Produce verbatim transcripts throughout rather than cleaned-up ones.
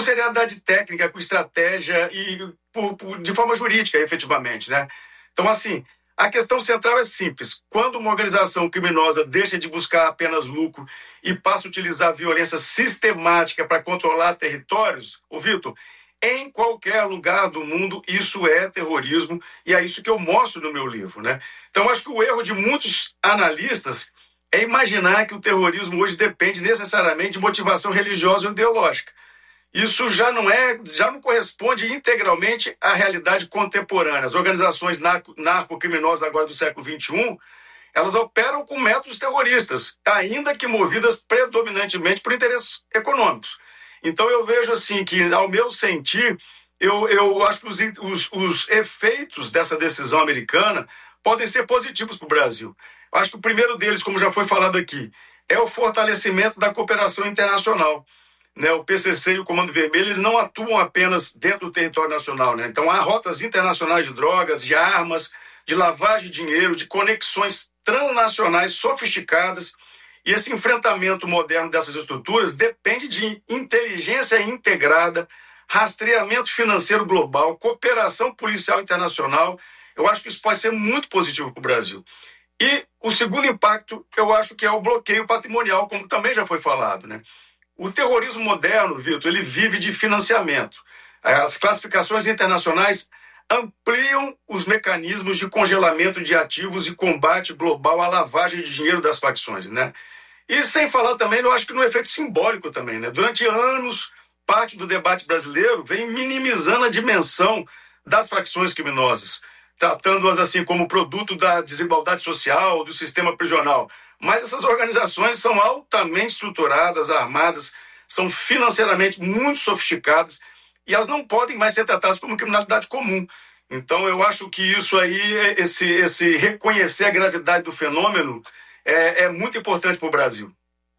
por seriedade técnica, por estratégia e por, por, de forma jurídica, efetivamente, né? Então, assim, a questão central é simples. Quando uma organização criminosa deixa de buscar apenas lucro e passa a utilizar a violência sistemática para controlar territórios, ô Vitor, em qualquer lugar do mundo, isso é terrorismo, e é isso que eu mostro no meu livro, né? Então, acho que o erro de muitos analistas é imaginar que o terrorismo hoje depende necessariamente de motivação religiosa ou ideológica. Isso já não é, já não corresponde integralmente à realidade contemporânea. As organizações narco, narco-criminosas agora do século vinte e um, elas operam com métodos terroristas, ainda que movidas predominantemente por interesses econômicos. Então eu vejo assim que, ao meu sentir, eu, eu acho que os, os, os efeitos dessa decisão americana podem ser positivos para o Brasil. Eu acho que o primeiro deles, como já foi falado aqui, é o fortalecimento da cooperação internacional. Né, o P C C e o Comando Vermelho eles não atuam apenas dentro do território nacional. Né? Então há rotas internacionais de drogas, de armas, de lavagem de dinheiro, de conexões transnacionais sofisticadas. E esse enfrentamento moderno dessas estruturas depende de inteligência integrada, rastreamento financeiro global, cooperação policial internacional. Eu acho que isso pode ser muito positivo para o Brasil. E o segundo impacto, eu acho que é o bloqueio patrimonial, como também já foi falado, né? O terrorismo moderno, Vitor, ele vive de financiamento. As classificações internacionais ampliam os mecanismos de congelamento de ativos e combate global à lavagem de dinheiro das facções, né? E sem falar também, eu acho que no efeito simbólico também, né? Durante anos, parte do debate brasileiro vem minimizando a dimensão das facções criminosas, tratando-as assim como produto da desigualdade social, do sistema prisional. Mas essas organizações são altamente estruturadas, armadas, são financeiramente muito sofisticadas e elas não podem mais ser tratadas como criminalidade comum. Então, eu acho que isso aí, esse, esse reconhecer a gravidade do fenômeno é, é muito importante para o Brasil.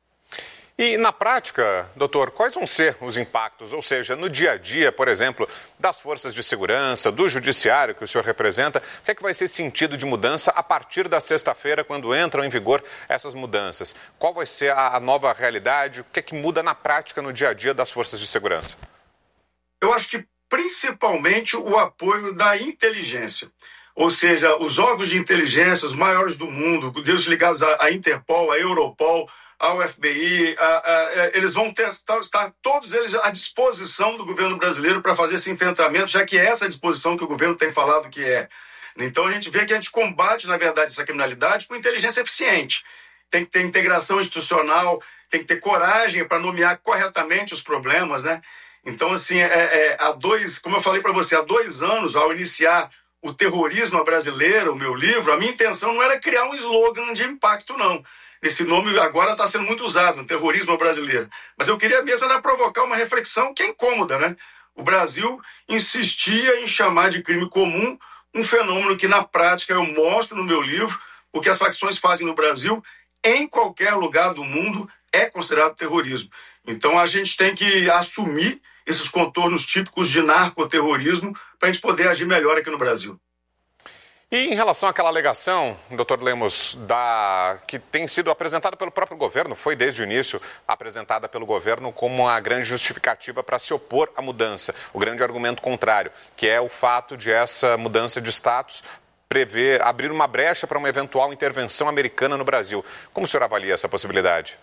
E na prática, doutor, quais vão ser os impactos? Ou seja, no dia a dia, por exemplo, das forças de segurança, do judiciário que o senhor representa, o que é que vai ser sentido de mudança a partir da sexta-feira, quando entram em vigor essas mudanças? Qual vai ser a nova realidade? O que é que muda na prática no dia a dia das forças de segurança? Eu acho que principalmente o apoio da inteligência. Ou seja, os órgãos de inteligência, os maiores do mundo, Deus ligados à Interpol, à Europol, ao F B I, a, a, a, eles vão ter, estar todos eles à disposição do governo brasileiro para fazer esse enfrentamento, já que é essa a disposição que o governo tem falado que é. Então a gente vê que a gente combate, na verdade, essa criminalidade com inteligência eficiente. Tem que ter integração institucional, tem que ter coragem para nomear corretamente os problemas, né? Então, assim, é, é, há dois, como eu falei para você, há dois anos, ao iniciar o terrorismo brasileiro, o meu livro, a minha intenção não era criar um slogan de impacto, não. Esse nome agora está sendo muito usado, no terrorismo brasileiro. Mas eu queria mesmo era provocar uma reflexão que é incômoda, né? O Brasil insistia em chamar de crime comum um fenômeno que, na prática, eu mostro no meu livro, o que as facções fazem no Brasil, em qualquer lugar do mundo, é considerado terrorismo. Então, a gente tem que assumir esses contornos típicos de narcoterrorismo para a gente poder agir melhor aqui no Brasil. E em relação àquela alegação, doutor Lemos, da, que tem sido apresentada pelo próprio governo, foi desde o início apresentada pelo governo como uma grande justificativa para se opor à mudança, o grande argumento contrário, que é o fato de essa mudança de status prever, abrir uma brecha para uma eventual intervenção americana no Brasil. Como o senhor avalia essa possibilidade?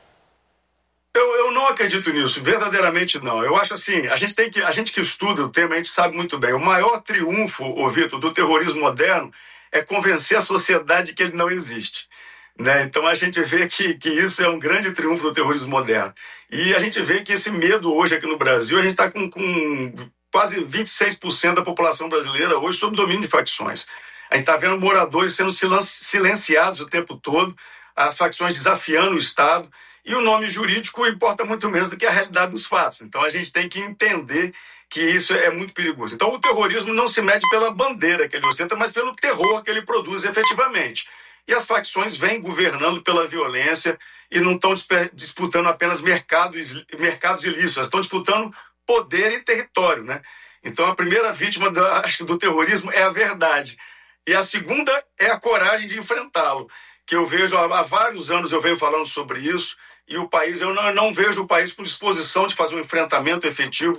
Eu, eu não acredito nisso, verdadeiramente não. Eu acho assim, a gente, tem que, a gente que estuda o tema, a gente sabe muito bem, o maior triunfo, ô Vitor, do terrorismo moderno é convencer a sociedade que ele não existe. Né? Então a gente vê que, que isso é um grande triunfo do terrorismo moderno. E a gente vê que esse medo hoje aqui no Brasil, a gente está com, com quase vinte e seis por cento da população brasileira hoje sob domínio de facções. A gente está vendo moradores sendo silenciados o tempo todo, as facções desafiando o Estado, e o nome jurídico importa muito menos do que a realidade dos fatos. Então a gente tem que entender que isso é muito perigoso. Então o terrorismo não se mede pela bandeira que ele ostenta, mas pelo terror que ele produz efetivamente. E as facções vêm governando pela violência e não estão disputando apenas mercados, mercados ilícitos, elas estão disputando poder e território, né? Então a primeira vítima do, acho, do terrorismo é a verdade. E a segunda é a coragem de enfrentá-lo, que eu vejo há vários anos, eu venho falando sobre isso, e o país, eu não, eu não vejo o país com disposição de fazer um enfrentamento efetivo